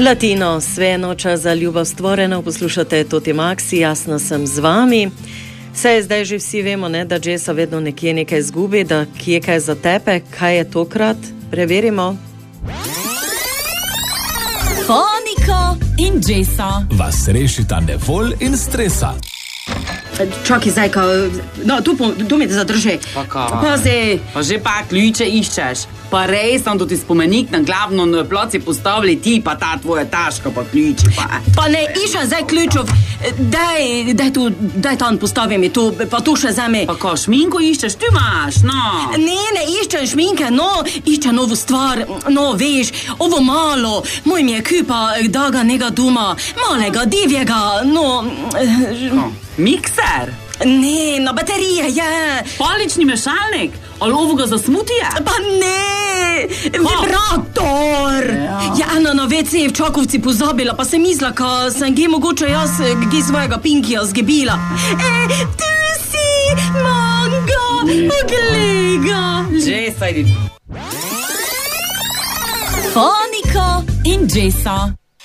Latino, sve noča za ljubav stvoreno, poslušate Toti Maxi, jasno sem z vami. Saj zdaj že vsi vemo, ne, da Jessa vedno nekje nekaj zgubi, da kje kaj zatepe, kaj je tokrat, preverimo. Foniko in Jessa vas rešita nevolj in stresa. Čakaj zdaj, no, tu mi te zadrži. Pazi. Pa že pa ključe iščeš. Pa res sem tudi spomenik na glavno ploci postavili ti, pa ta tvoja taška, pa ključi pa. Pa ne iščem zdaj ključov. Daj tam postavi mi tu, pa tu še zame. Pa ko šminko iščeš, ti imaš, no. Ne iščem šminke, no, iščem novo stvar, no, veš, ovo malo, moj mi je kupa daganega doma, malega, divjega, no. Mikser? Ne, na baterije je. Palični mešalnik? Ali ovoga za smutije? Pa ne, vibrator. Ja, ena na WC v Čakovci pozabila, pa sem mislila, ka sem ge mogoče jaz svojega Pinkija zgebila. Tu si, manga, poglej ga. Že, sajdi. Foniko in Jessa.